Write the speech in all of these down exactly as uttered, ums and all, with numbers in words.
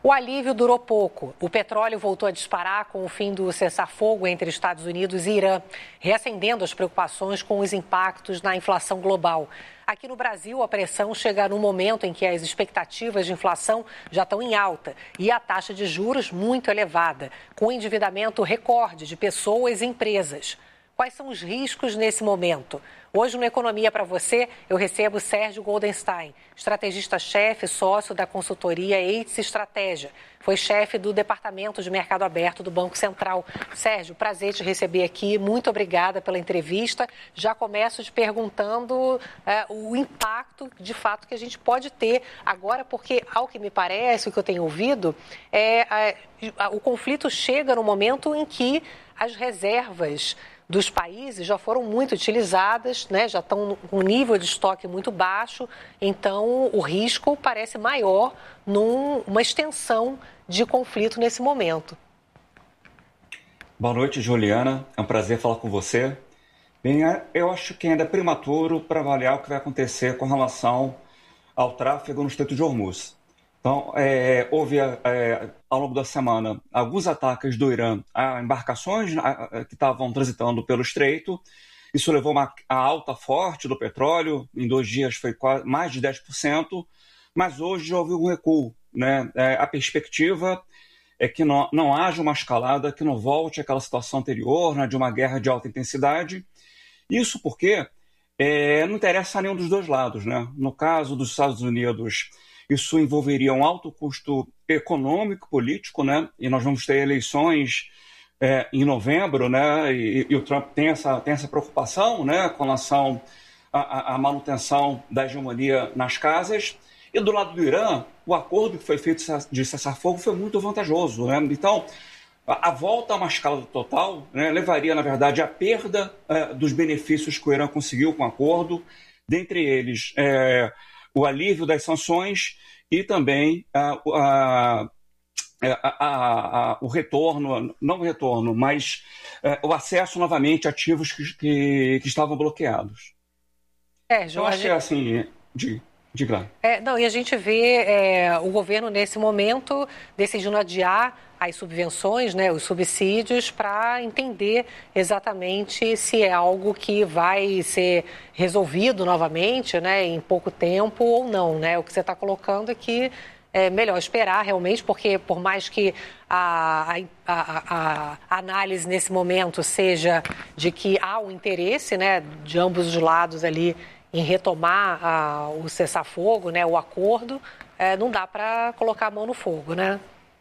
O alívio durou pouco. O petróleo voltou a disparar com o fim do cessar-fogo entre Estados Unidos e Irã, reacendendo as preocupações com os impactos na inflação global. Aqui no Brasil, a pressão chega num momento em que as expectativas de inflação já estão em alta e a taxa de juros muito elevada, com endividamento recorde de pessoas e empresas. Quais são os riscos nesse momento? Hoje, no Economia para Você, eu recebo Sérgio Goldenstein, estrategista-chefe, sócio da consultoria Eitz Estratégia. Foi chefe do Departamento de Mercado Aberto do Banco Central. Sérgio, prazer te receber aqui. Muito obrigada pela entrevista. Já começo te perguntando é, o impacto, de fato, que a gente pode ter agora, porque, ao que me parece, o que eu tenho ouvido, é, é o conflito chega no momento em que as reservas dos países já foram muito utilizadas, né? Já estão com um nível de estoque muito baixo, então o risco parece maior numa extensão de conflito nesse momento. Boa noite, Juliana. É um prazer falar com você. Bem, eu acho que ainda é prematuro para avaliar o que vai acontecer com relação ao tráfego no Estreito de Hormuz. Então, é, houve é, ao longo da semana alguns ataques do Irã a embarcações a, que estavam transitando pelo estreito. Isso levou uma, a alta forte do petróleo. Em dois dias foi quase, mais de dez por cento, mas hoje já houve um recuo, né? É, a perspectiva é que não, não haja uma escalada, que não volte àquela situação anterior, né, de uma guerra de alta intensidade. Isso porque é, não interessa a nenhum dos dois lados, né? No caso dos Estados Unidos, isso envolveria um alto custo econômico, político, né? E nós vamos ter eleições é, em novembro, né? E, e o Trump tem essa, tem essa preocupação, né, com relação à, à manutenção da hegemonia nas casas. E do lado do Irã, o acordo que foi feito de cessar-fogo foi muito vantajoso, né? Então, a, a volta a uma escala total, né, levaria, na verdade, à perda é, dos benefícios que o Irã conseguiu com o acordo, dentre eles é, o alívio das sanções e também a, a, a, a, o retorno, não o retorno, mas é, o acesso novamente a ativos que, que, que estavam bloqueados. É, Jorge... Eu acho que é assim, de, de claro. É, não, e a gente vê é, o governo, nesse momento, decidindo adiar as subvenções, né, os subsídios, para entender exatamente se é algo que vai ser resolvido novamente, né, em pouco tempo ou não, né? O que você está colocando é que é melhor esperar realmente, porque por mais que a, a, a, a análise nesse momento seja de que há um interesse, né, de ambos os lados ali em retomar a, o cessar-fogo, né, o acordo, é, não dá para colocar a mão no fogo, né?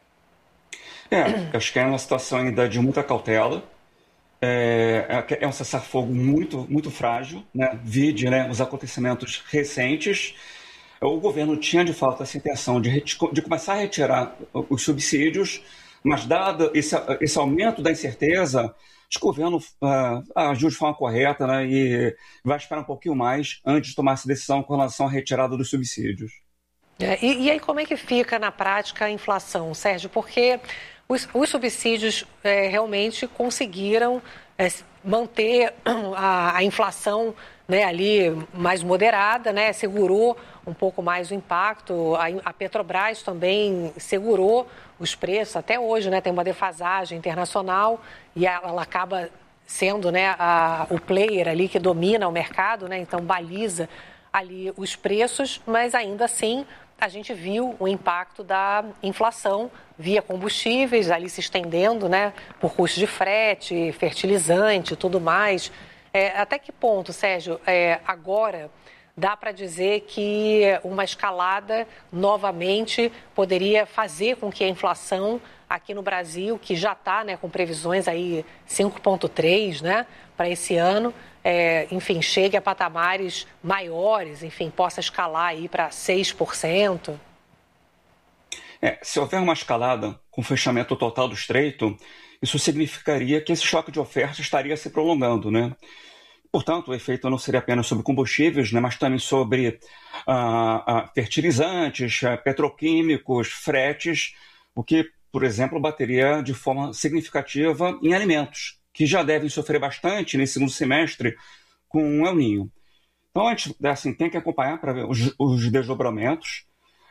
É, acho que é uma situação ainda de muita cautela. É, é um cessar-fogo muito, muito frágil, né? Vide, né, os acontecimentos recentes. O governo tinha, de fato, essa intenção de, de começar a retirar os subsídios, mas, dado esse, esse aumento da incerteza, acho que o governo uh, agiu de forma correta, né, e vai esperar um pouquinho mais antes de tomar essa decisão com relação à retirada dos subsídios. É, e, e aí como é que fica na prática a inflação, Sérgio? Porque os, os subsídios é, realmente conseguiram é, manter a, a inflação, né, ali mais moderada, né, segurou um pouco mais o impacto. A, a Petrobras também segurou os preços até hoje, né, tem uma defasagem internacional e ela, ela acaba sendo, né, a, o player ali que domina o mercado, né, então baliza ali os preços, mas ainda assim a gente viu o impacto da inflação via combustíveis ali se estendendo, né, por custos de frete, fertilizante e tudo mais. É, até que ponto, Sérgio, é, agora dá para dizer que uma escalada novamente poderia fazer com que a inflação aqui no Brasil, que já está, né, com previsões aí cinco vírgula três, né, para esse ano, é, enfim, chegue a patamares maiores, enfim, possa escalar aí para seis por cento? É, se houver uma escalada com fechamento total do estreito, isso significaria que esse choque de oferta estaria se prolongando, né? Portanto, o efeito não seria apenas sobre combustíveis, né, mas também sobre ah, ah, fertilizantes, ah, petroquímicos, fretes, o que, por exemplo, bateria de forma significativa em alimentos, que já devem sofrer bastante nesse segundo semestre com o El Niño. Então, a gente assim, tem que acompanhar para ver os, os desdobramentos.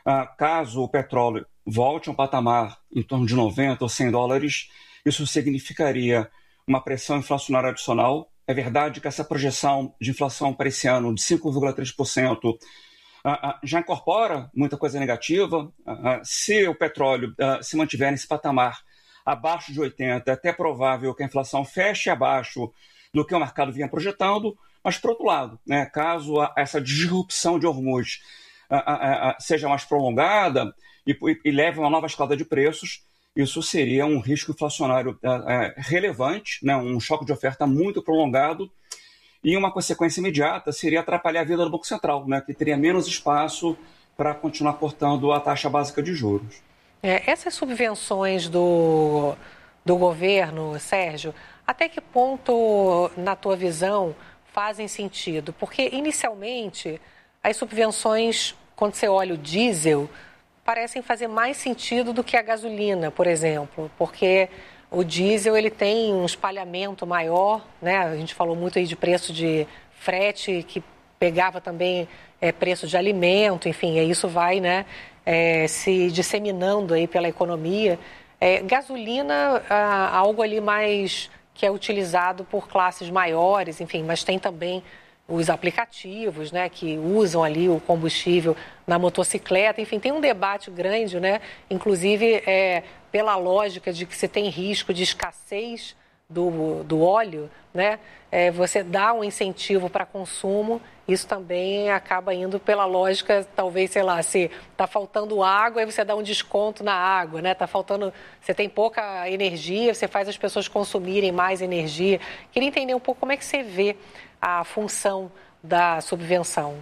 ah, caso o petróleo volte a um patamar em torno de noventa ou cem dólares, isso significaria uma pressão inflacionária adicional. É verdade que essa projeção de inflação para esse ano de cinco vírgula três por cento ah, ah, já incorpora muita coisa negativa. Ah, ah, se o petróleo ah, se mantiver nesse patamar abaixo de oitenta, é até provável que a inflação feche abaixo do que o mercado vinha projetando. Mas, por outro lado, né, caso essa disrupção de Hormuz a, a, a, seja mais prolongada e, e leve a uma nova escalada de preços, isso seria um risco inflacionário a, a, relevante, né, um choque de oferta muito prolongado, e uma consequência imediata seria atrapalhar a vida do Banco Central, né, que teria menos espaço para continuar cortando a taxa básica de juros. É, essas subvenções do, do governo, Sérgio, até que ponto, na tua visão, fazem sentido? Porque, inicialmente, as subvenções, quando você olha o diesel, parecem fazer mais sentido do que a gasolina, por exemplo, porque o diesel ele tem um espalhamento maior, né? A gente falou muito aí de preço de frete, que pegava também é, preço de alimento, enfim, e isso vai, né, é, se disseminando aí pela economia. É, gasolina, ah, algo ali mais que é utilizado por classes maiores, enfim, mas tem também os aplicativos, né, que usam ali o combustível na motocicleta, enfim, tem um debate grande, né, inclusive é, pela lógica de que se tem risco de escassez do, do óleo, né, é, você dá um incentivo para consumo, isso também acaba indo pela lógica, talvez, sei lá, se está faltando água, aí você dá um desconto na água, né? Tá faltando, você tem pouca energia, você faz as pessoas consumirem mais energia. Queria entender um pouco como é que você vê a função da subvenção.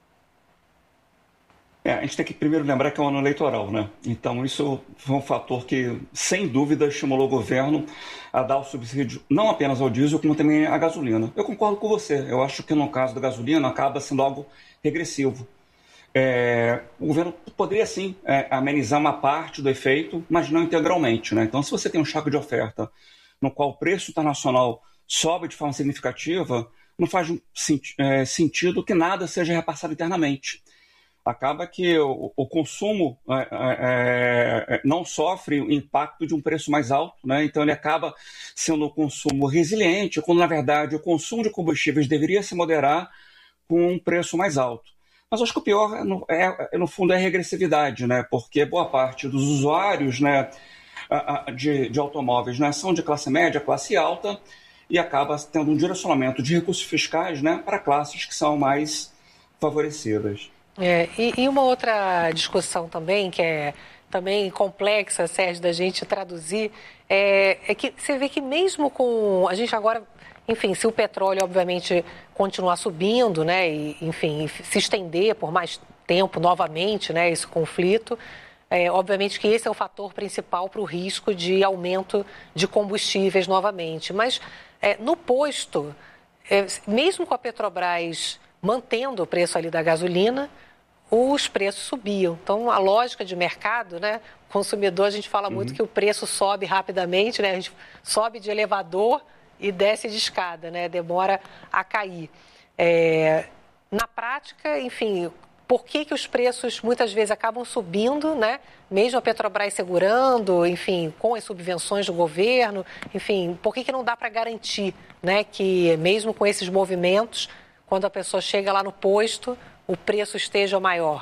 É, a gente tem que primeiro lembrar que é um ano eleitoral, né? Então isso foi um fator que, sem dúvida, estimulou o governo a dar o subsídio não apenas ao diesel, como também à gasolina. Eu concordo com você. Eu acho que no caso da gasolina acaba sendo algo regressivo. É, o governo poderia, sim, é, amenizar uma parte do efeito, mas não integralmente, né? Então, se você tem um choque de oferta no qual o preço internacional sobe de forma significativa, não faz é, sentido que nada seja repassado internamente. Acaba que o, o consumo é, é, não sofre o impacto de um preço mais alto, né? Então ele acaba sendo um consumo resiliente, quando na verdade o consumo de combustíveis deveria se moderar com um preço mais alto. Mas acho que o pior, é, é, no fundo, é a regressividade, né? Porque boa parte dos usuários, né, de, de automóveis, né, são de classe média, classe alta, e acaba tendo um direcionamento de recursos fiscais, né, para classes que são mais favorecidas. É, e, e uma outra discussão também, que é também complexa, Sérgio, da gente traduzir, é, é que você vê que mesmo com... A gente agora, enfim, se o petróleo, obviamente, continuar subindo, né, e, enfim, se estender por mais tempo novamente, né, esse conflito, é, obviamente que esse é o fator principal para o risco de aumento de combustíveis novamente. Mas é, no posto, é, mesmo com a Petrobras mantendo o preço ali da gasolina, os preços subiam. Então, a lógica de mercado, né? O consumidor, a gente fala muito uhum. que o preço sobe rapidamente, né? A gente sobe de elevador e desce de escada, né? Demora a cair. É... Na prática, enfim, por que que os preços muitas vezes acabam subindo, né? Mesmo a Petrobras segurando, enfim, com as subvenções do governo, enfim, por que que não dá para garantir, né? Que mesmo com esses movimentos, quando a pessoa chega lá no posto, o preço esteja maior?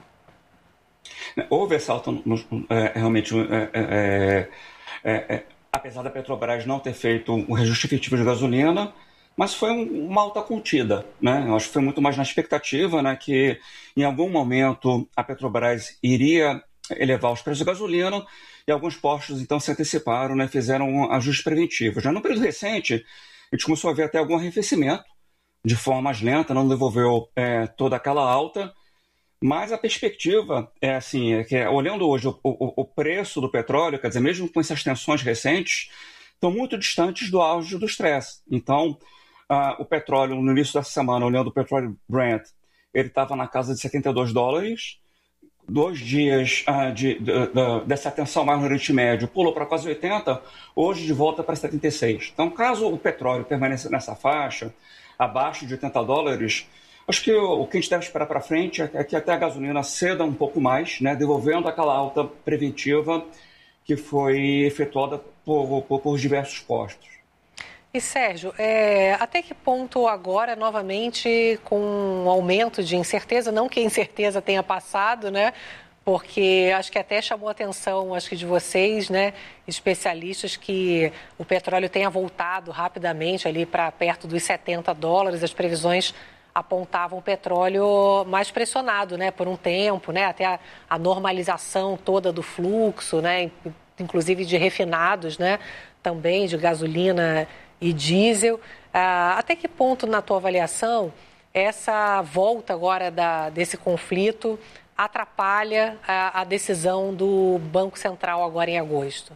Houve essa alta, é, realmente, é, é, é, é, apesar da Petrobras não ter feito um reajuste efetivo de gasolina, mas foi um, uma alta contida, né? Eu acho que foi muito mais na expectativa, né, que em algum momento a Petrobras iria elevar os preços de gasolina e alguns postos então se anteciparam, né, fizeram ajustes preventivos. Já no período recente, a gente começou a ver até algum arrefecimento, de forma mais lenta, não devolveu é, toda aquela alta, mas a perspectiva é assim, é que olhando hoje o, o, o preço do petróleo, quer dizer, mesmo com essas tensões recentes, estão muito distantes do auge do estresse. Então, ah, o petróleo, no início dessa semana, olhando o petróleo Brent, ele estava na casa de setenta e dois dólares, dois dias ah, de, de, de, dessa tensão mais no Oriente Médio, pulou para quase oitenta, hoje de volta para setenta e seis. Então, caso o petróleo permaneça nessa faixa, abaixo de oitenta dólares, Acho que o, o que a gente deve esperar para frente é que até a gasolina ceda um pouco mais, né, devolvendo aquela alta preventiva que foi efetuada por, por, por diversos postos. E, Sérgio, é, até que ponto agora, novamente, com um aumento de incerteza, não que a incerteza tenha passado, né? Porque acho que até chamou a atenção, acho que de vocês, né, especialistas, que o petróleo tenha voltado rapidamente ali para perto dos setenta dólares, as previsões apontavam o petróleo mais pressionado, né, por um tempo, né, até a, a normalização toda do fluxo, né, inclusive de refinados, né, também de gasolina e diesel. Ah, até que ponto, na tua avaliação, essa volta agora da, desse conflito atrapalha a, a decisão do Banco Central agora em agosto?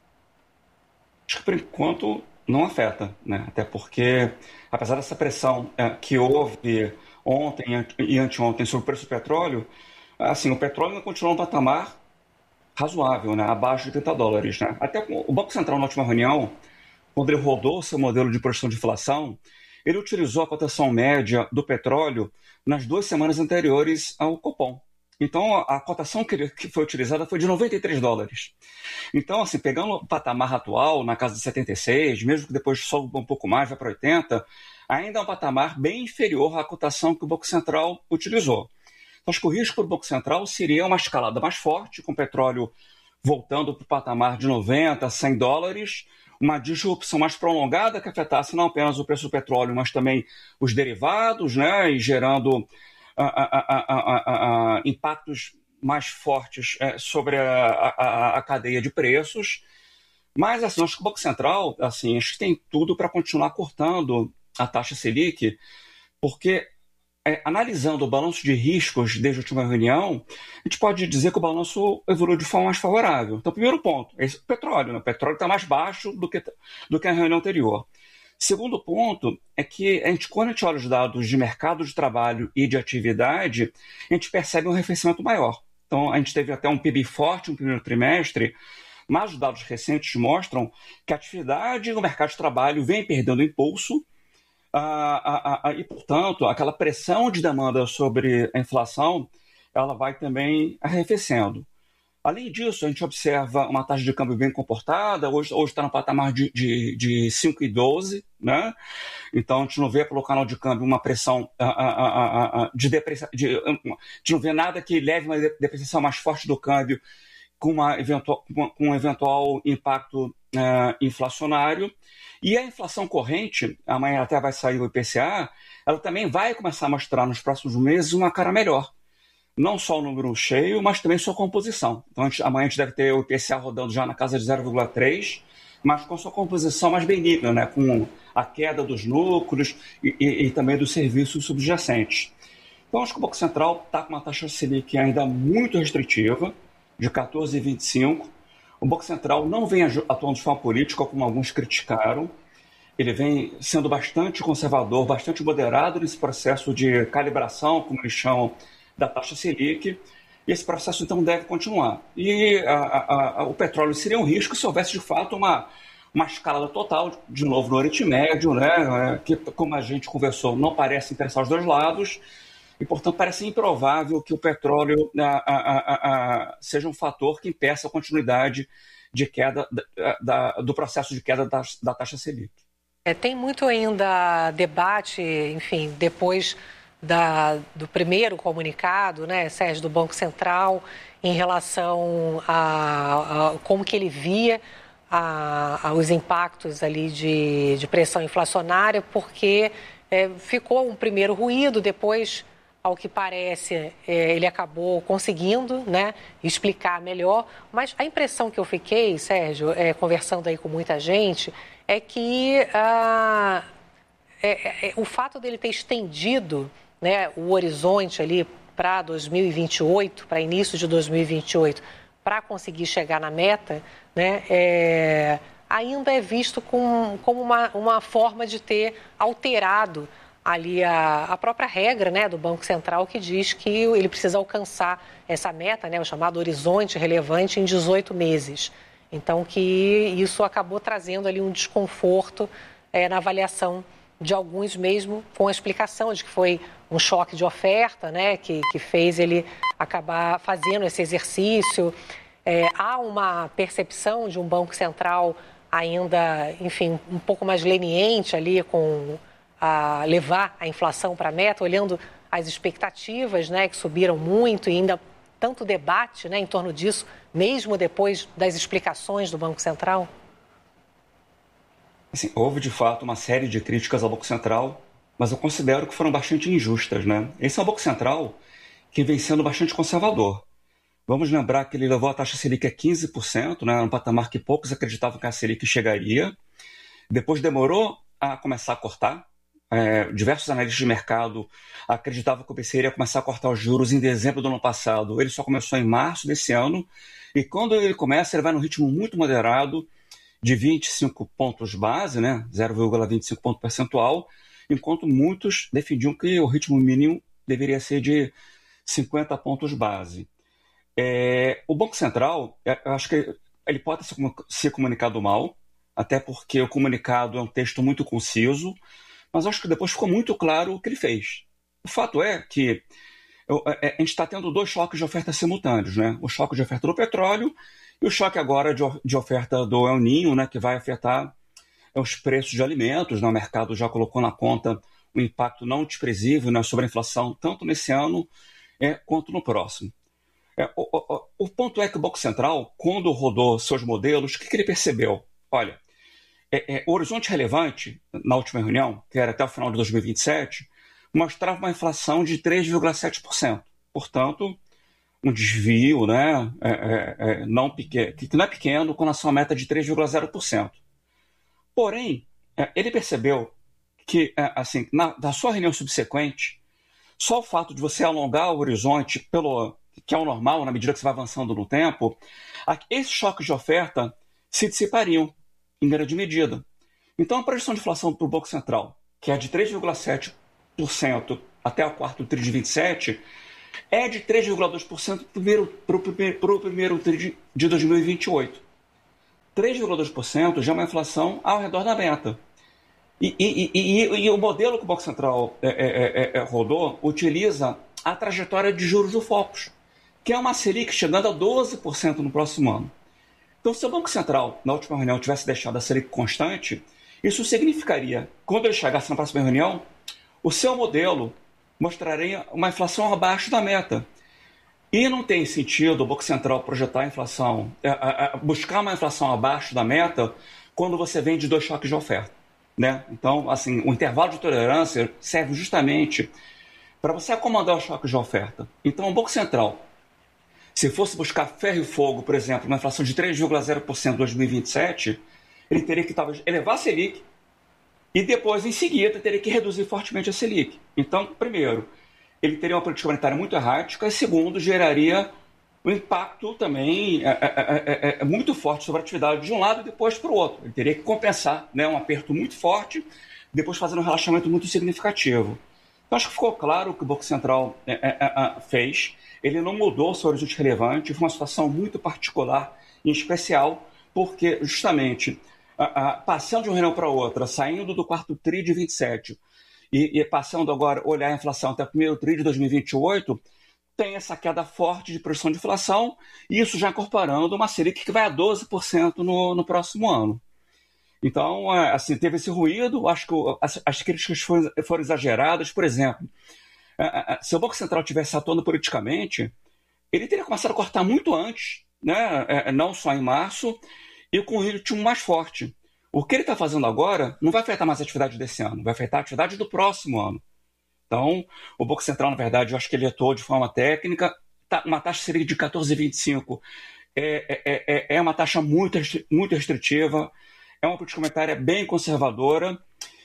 Acho que, por enquanto, não afeta, né? Até porque, apesar dessa pressão é, que houve ontem e anteontem sobre o preço do petróleo, assim, o petróleo ainda continua um patamar razoável, né? Abaixo de trinta dólares. Né? Até o Banco Central, na última reunião, quando ele rodou seu modelo de projeção de inflação, ele utilizou a cotação média do petróleo nas duas semanas anteriores ao Copom. Então, a cotação que foi utilizada foi de noventa e três dólares. Então, assim, pegando o patamar atual, na casa de setenta e seis, mesmo que depois sobe um pouco mais, vai para oitenta, ainda é um patamar bem inferior à cotação que o Banco Central utilizou. Então, acho que o risco para o Banco Central seria uma escalada mais forte, com o petróleo voltando para o patamar de noventa, cem dólares, uma disrupção mais prolongada que afetasse não apenas o preço do petróleo, mas também os derivados, né, e gerando A, a, a, a, a, impactos mais fortes é, sobre a, a, a cadeia de preços. Mas, assim, acho que o Banco Central, assim, acho que tem tudo para continuar cortando a taxa Selic, porque, é, analisando o balanço de riscos desde a última reunião, a gente pode dizer que o balanço evoluiu de forma mais favorável. Então, primeiro ponto, esse é o petróleo. Né? O petróleo está mais baixo do que, do que a reunião anterior. Segundo ponto é que a gente, quando a gente olha os dados de mercado de trabalho e de atividade, a gente percebe um arrefecimento maior. Então, a gente teve até um P I B forte no primeiro trimestre, mas os dados recentes mostram que a atividade no mercado de trabalho vem perdendo impulso ah, ah, ah, e, portanto, aquela pressão de demanda sobre a inflação, ela vai também arrefecendo. Além disso, a gente observa uma taxa de câmbio bem comportada, hoje, hoje está no patamar de, de, de cinco vírgula doze, né? Então a gente não vê pelo canal de câmbio uma pressão uh, uh, uh, uh, de depreciação, de, uh, a gente não vê nada que leve uma depreciação mais forte do câmbio com, uma eventual, com um eventual impacto uh, inflacionário. E a inflação corrente, amanhã até vai sair o I P C A, ela também vai começar a mostrar nos próximos meses uma cara melhor. Não só o número cheio, mas também sua composição. Então, a gente, amanhã a gente deve ter o I P C A rodando já na casa de zero vírgula três, mas com sua composição mais benigna, né? Com a queda dos lucros e, e, e também dos serviços subjacentes. Então, acho que o Banco Central está com uma taxa Selic ainda muito restritiva, de quatorze vírgula vinte e cinco. O Banco Central não vem atuando de forma política, como alguns criticaram. Ele vem sendo bastante conservador, bastante moderado nesse processo de calibração, como eles chamam, da taxa Selic, e esse processo então deve continuar. E a, a, a, o petróleo seria um risco se houvesse de fato uma, uma escalada total, de novo no Oriente Médio, né, que, como a gente conversou, não parece interessar os dois lados, e portanto parece improvável que o petróleo a, a, a, a, seja um fator que impeça a continuidade de queda da, da, do processo de queda da, da taxa Selic. É, tem muito ainda debate, enfim, depois Da, do primeiro comunicado, né, Sérgio, do Banco Central, em relação a, a como que ele via a, a, os impactos ali de, de pressão inflacionária, porque é, ficou um primeiro ruído, depois, ao que parece, é, ele acabou conseguindo, né, explicar melhor, mas a impressão que eu fiquei, Sérgio, é, conversando aí com muita gente, é que ah, é, é, o fato dele ter estendido, né, o horizonte ali para dois mil e vinte e oito, para início de dois mil e vinte e oito, para conseguir chegar na meta, né, é, ainda é visto com, como uma, uma forma de ter alterado ali a, a própria regra, né, do Banco Central, que diz que ele precisa alcançar essa meta, né, o chamado horizonte relevante, em dezoito meses. Então, que isso acabou trazendo ali um desconforto é, na avaliação de alguns, mesmo com a explicação de que foi um choque de oferta, né, que, que fez ele acabar fazendo esse exercício. É, há uma percepção de um Banco Central ainda, enfim, um pouco mais leniente ali com a levar a inflação para a meta, olhando as expectativas, né, que subiram muito e ainda tanto debate, né, em torno disso, mesmo depois das explicações do Banco Central? Assim, houve, de fato, uma série de críticas ao Banco Central, mas eu considero que foram bastante injustas, né? Esse é um Banco Central que vem sendo bastante conservador. Vamos lembrar que ele levou a taxa Selic a quinze por cento, né, um patamar que poucos acreditavam que a Selic chegaria. Depois demorou a começar a cortar. É, diversos analistas de mercado acreditavam que o B C iria começar a cortar os juros em dezembro do ano passado. Ele só começou em março desse ano. E quando ele começa, ele vai num ritmo muito moderado, de vinte e cinco pontos base, né, zero vírgula vinte e cinco ponto percentual, enquanto muitos defendiam que o ritmo mínimo deveria ser de cinquenta pontos base. É, o Banco Central, eu acho que ele pode ter se comunicado mal, até porque o comunicado é um texto muito conciso, mas acho que depois ficou muito claro o que ele fez. O fato é que eu, a gente está tendo dois choques de oferta simultâneos, né? O choque de oferta do petróleo e o choque agora de, de oferta do El Niño, né, que vai afetar os preços de alimentos, né? O mercado já colocou na conta um impacto não desprezível, né, sobre a inflação, tanto nesse ano é, quanto no próximo. É, o, o, o ponto é que o Banco Central, quando rodou seus modelos, o que, que ele percebeu? Olha, é, é, o horizonte relevante, na última reunião, que era até o final de dois mil e vinte e sete, mostrava uma inflação de três vírgula sete por cento. Portanto, um desvio, né, é, é, é, não pequeno, que não é pequeno com relação à meta de três vírgula zero por cento. Porém, é, ele percebeu que, é, assim, na, na sua reunião subsequente, só o fato de você alongar o horizonte, pelo, que é o normal, na medida que você vai avançando no tempo, esses choques de oferta se dissipariam em grande medida. Então, a projeção de inflação para o Banco Central, que é de três vírgula sete por cento até o quarto tri de vinte e sete, é de três vírgula dois por cento para o primeiro, pro primeiro tri de dois mil e vinte e oito. três vírgula dois por cento já é uma inflação ao redor da meta. E, e, e, e, e o modelo que o Banco Central é, é, é, rodou utiliza a trajetória de juros do Focus, que é uma Selic chegando a doze por cento no próximo ano. Então, se o Banco Central, na última reunião, tivesse deixado a Selic constante, isso significaria, quando ele chegasse na próxima reunião, o seu modelo mostraria uma inflação abaixo da meta. E não tem sentido o Banco Central projetar a inflação, buscar uma inflação abaixo da meta quando você vem de dois choques de oferta, né? Então, assim, o intervalo de tolerância serve justamente para você acomodar os choques de oferta. Então, o Banco Central, se fosse buscar ferro e fogo, por exemplo, uma inflação de três vírgula zero por cento em dois mil e vinte e sete, ele teria que talvez elevar a Selic e depois, em seguida, teria que reduzir fortemente a Selic. Então, primeiro, ele teria uma política monetária muito errática e, segundo, geraria um impacto também é, é, é, é muito forte sobre a atividade de um lado e depois para o outro. Ele teria que compensar, né, um aperto muito forte, depois fazendo um relaxamento muito significativo. Então, acho que ficou claro o que o Banco Central é, é, é, fez. Ele não mudou o seu horizonte relevante, foi uma situação muito particular, em especial porque, justamente, a, a, passando de uma reunião para outra, saindo do quarto tri de vinte e sete e, e passando agora a olhar a inflação até o primeiro tri de dois mil e vinte e oito, tem essa queda forte de projeção de inflação, e isso já incorporando uma Selic que vai a doze por cento no, no próximo ano. Então, assim, teve esse ruído, acho que as, as críticas foram, foram exageradas. Por exemplo, se o Banco Central tivesse atuando politicamente, ele teria começado a cortar muito antes, né? Não só em março, e com um ritmo mais forte. O que ele está fazendo agora não vai afetar mais a atividade desse ano, vai afetar a atividade do próximo ano. Então, o Banco Central, na verdade, eu acho que ele atuou de forma técnica. Uma taxa Selic de quatorze vírgula vinte e cinco é, é, é uma taxa muito, muito restritiva, é uma política monetária bem conservadora,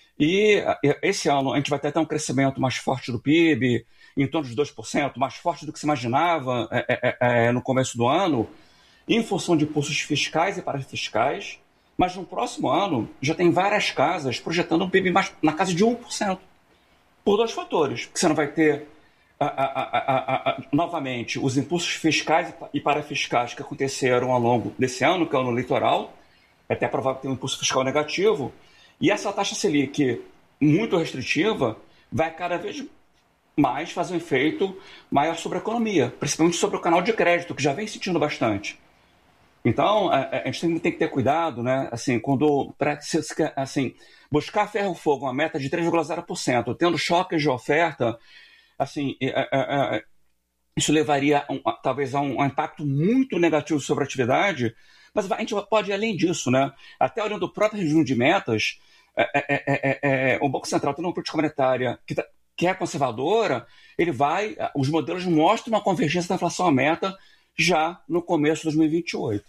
e esse ano a gente vai ter até um crescimento mais forte do P I B, em torno de dois por cento, mais forte do que se imaginava é, é, é, no começo do ano, em função de impulsos fiscais e parafiscais, mas no próximo ano já tem várias casas projetando um P I B mais, na casa de um por cento, por dois fatores, porque você não vai ter a, a, a, a, novamente os impulsos fiscais e parafiscais que aconteceram ao longo desse ano, que é o ano eleitoral. É até provável que tenha um impulso fiscal negativo, e essa taxa Selic muito restritiva vai cada vez mas faz um efeito maior sobre a economia, principalmente sobre o canal de crédito, que já vem sentindo bastante. Então, a, a gente tem, tem que ter cuidado, né? Assim, quando, pra, assim, buscar ferro fogo, uma meta de três vírgula zero por cento, tendo choques de oferta, assim, é, é, é, isso levaria um, talvez a um, um impacto muito negativo sobre a atividade, mas a gente pode ir além disso, né? Até olhando o próprio regime de metas, é, é, é, é, o Banco Central tem uma política monetária que, tá, que é conservadora, ele vai, os modelos mostram uma convergência da inflação à meta já no começo de dois mil e vinte e oito.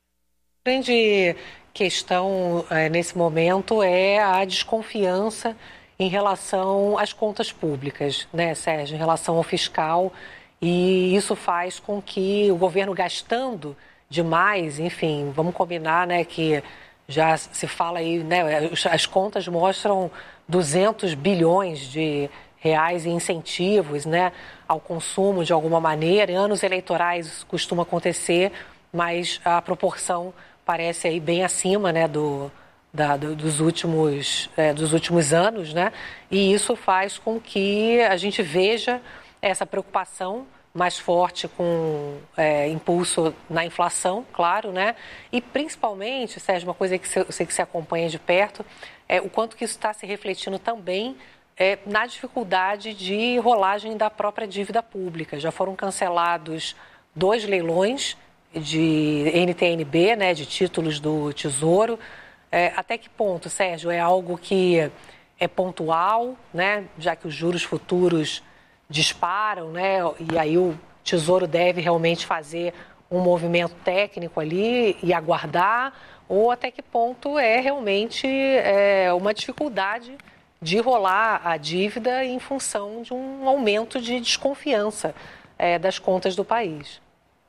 A grande questão é, nesse momento é a desconfiança em relação às contas públicas, né, Sérgio, em relação ao fiscal, e isso faz com que o governo gastando demais, enfim, vamos combinar, né, que já se fala aí, né, as contas mostram duzentos bilhões de reais em incentivos, né, ao consumo de alguma maneira. Em anos eleitorais isso costuma acontecer, mas a proporção parece aí bem acima, né, do, da, do, dos, últimos, é, dos últimos anos, né, e isso faz com que a gente veja essa preocupação mais forte com é, impulso na inflação, claro, né, e principalmente, Sérgio, uma coisa que eu sei que você acompanha de perto, é o quanto que isso está se refletindo também é, na dificuldade de rolagem da própria dívida pública. Já foram cancelados dois leilões de N T N B, né, de títulos do Tesouro. É, até que ponto, Sérgio, é algo que é pontual, né, já que os juros futuros disparam, né, e aí o Tesouro deve realmente fazer um movimento técnico ali e aguardar, ou até que ponto é realmente é, uma dificuldade de rolar a dívida em função de um aumento de desconfiança é, das contas do país?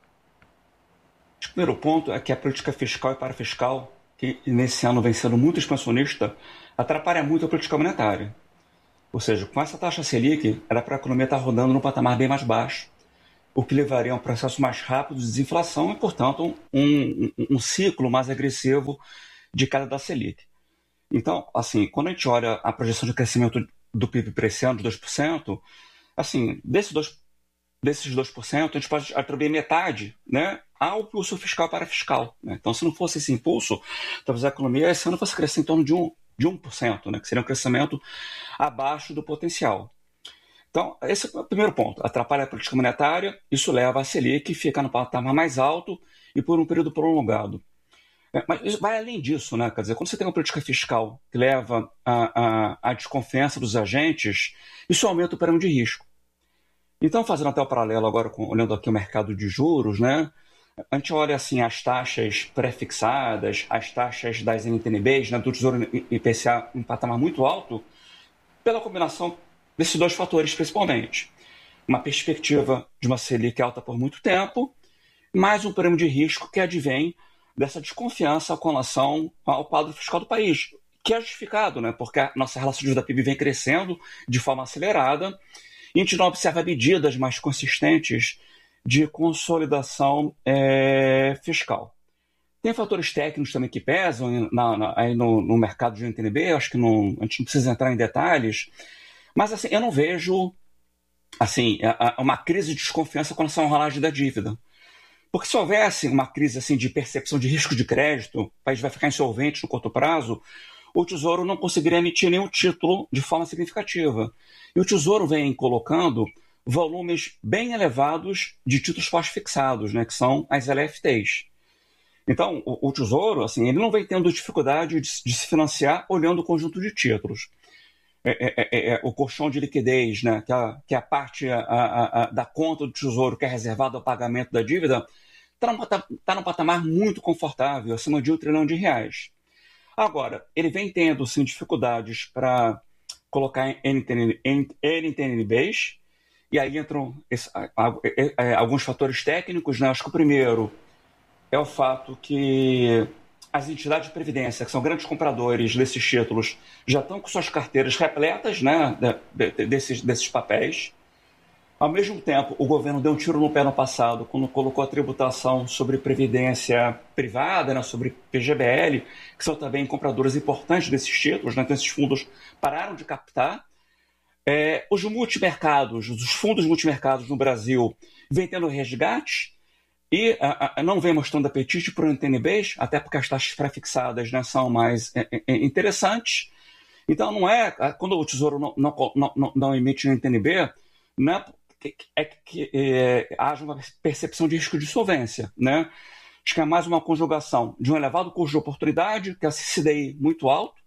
O primeiro ponto é que a política fiscal e parafiscal, que nesse ano vem sendo muito expansionista, atrapalha muito a política monetária. Ou seja, com essa taxa Selic, era para a economia estar rodando num patamar bem mais baixo, o que levaria a um processo mais rápido de desinflação e, portanto, um, um, um ciclo mais agressivo de queda da Selic. Então, assim, quando a gente olha a projeção de crescimento do P I B para esse ano de dois por cento, assim, desses dois por cento, desses dois por cento, a gente pode atribuir metade, né, ao impulso fiscal para fiscal. Né? Então, se não fosse esse impulso, talvez a economia esse ano fosse crescer em torno de um, de um por cento, né, que seria um crescimento abaixo do potencial. Então, esse é o primeiro ponto. Atrapalha a política monetária, isso leva a Selic a ficar no patamar mais alto e por um período prolongado. É, mas isso vai além disso, né? Quer dizer, quando você tem uma política fiscal que leva à desconfiança dos agentes, isso aumenta o prêmio de risco. Então, fazendo até o paralelo agora, com, olhando aqui o mercado de juros, né? A gente olha assim as taxas pré-fixadas, as taxas das N T N Bs, né, do Tesouro I P C A em patamar muito alto, pela combinação desses dois fatores principalmente. Uma perspectiva de uma Selic alta por muito tempo, mais um prêmio de risco que advém dessa desconfiança com relação ao quadro fiscal do país, que é justificado, né, porque a nossa relação de dívida P I B vem crescendo de forma acelerada, e a gente não observa medidas mais consistentes de consolidação é, fiscal. Tem fatores técnicos também que pesam na, na, aí no, no mercado de N T N B, acho que não, a gente não precisa entrar em detalhes, mas assim, eu não vejo assim, uma crise de desconfiança com relação à rolagem da dívida. Porque se houvesse uma crise assim, de percepção de risco de crédito, o país vai ficar insolvente no curto prazo, o Tesouro não conseguiria emitir nenhum título de forma significativa. E o Tesouro vem colocando volumes bem elevados de títulos pós-fixados, né, que são as L F Ts. Então, o, o Tesouro assim, ele não vem tendo dificuldade de, de se financiar olhando o conjunto de títulos. É, é, é, o colchão de liquidez, né, que, a, que a parte a, a, a, da conta do Tesouro que é reservada ao pagamento da dívida, está num, tá num patamar muito confortável, acima de um trilhão de reais. Agora, ele vem tendo sim, dificuldades para colocar N T N Bs, e aí entram esse, a, a, a, alguns fatores técnicos. Né? Acho que o primeiro é o fato que as entidades de previdência, que são grandes compradores desses títulos, já estão com suas carteiras repletas, né, de, de, desses, desses papéis. Ao mesmo tempo, o governo deu um tiro no pé no passado quando colocou a tributação sobre previdência privada, né, sobre P G B L, que são também compradores importantes desses títulos. Né, então esses fundos pararam de captar. É, os multimercados, os fundos multimercados no Brasil vêm tendo resgate e a, a, não vem mostrando apetite para o N T N Bs, até porque as taxas pré-fixadas, né, são mais é, é, interessantes. Então, não é quando o Tesouro não, não, não, não emite no N T N B, não é que, é que é, haja uma percepção de risco de solvência, né? Acho que é mais uma conjugação de um elevado custo de oportunidade, que é a C D I muito alto,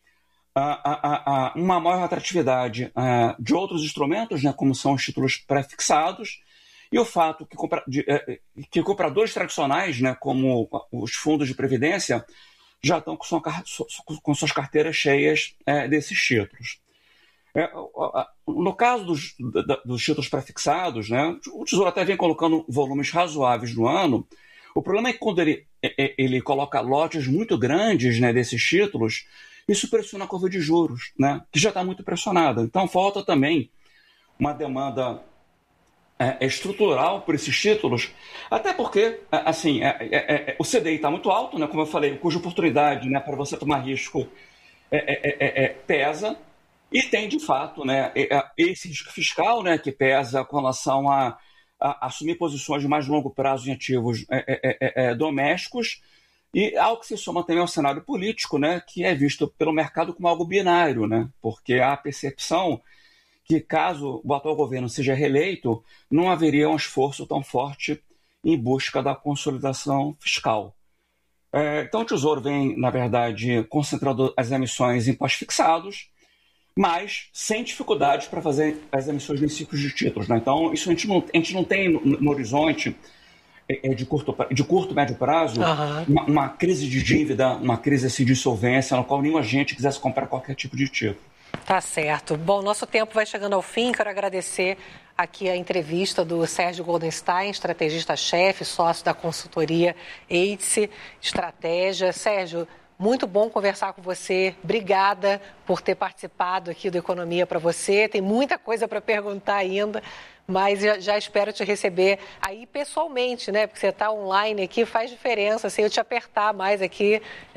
a, a, a, uma maior atratividade a, de outros instrumentos, né, como são os títulos pré-fixados, e o fato que, compra, de, que compradores tradicionais, né, como os fundos de previdência, já estão com, sua, com suas carteiras cheias é, desses títulos. É, no caso dos, dos títulos pré-fixados, né, o Tesouro até vem colocando volumes razoáveis no ano. O problema é que quando ele, ele coloca lotes muito grandes, né, desses títulos, isso pressiona a curva de juros, né, que já está muito pressionada. Então falta também uma demanda é, estrutural por esses títulos, até porque assim, é, é, é, o C D I está muito alto, né, como eu falei, cuja oportunidade, né, para você tomar risco é, é, é, pesa, e tem de fato, né, esse risco fiscal, né, que pesa com relação a, a assumir posições de mais longo prazo em ativos é, é, é, domésticos, e algo que se soma também ao cenário político, né, que é visto pelo mercado como algo binário, né, porque há a percepção que, caso o atual governo seja reeleito, não haveria um esforço tão forte em busca da consolidação fiscal. É, então, o Tesouro vem, na verdade, concentrando as emissões em pós-fixados, mas sem dificuldades para fazer as emissões em ciclos de títulos, né? Então, isso a gente não, a gente não tem no, no horizonte de curto, de curto médio prazo, uhum. uma, uma crise de dívida, uma crise assim, de insolvência, na qual nenhum agente quisesse comprar qualquer tipo de título. Tá certo. Bom, nosso tempo vai chegando ao fim. Quero agradecer aqui a entrevista do Sérgio Goldenstein, estrategista-chefe, sócio da consultoria Eights Estratégia. Sérgio, muito bom conversar com você. Obrigada por ter participado aqui do Economia para você. Tem muita coisa para perguntar ainda, mas já, já espero te receber aí pessoalmente, né? Porque você está online aqui, faz diferença, assim, eu te apertar mais aqui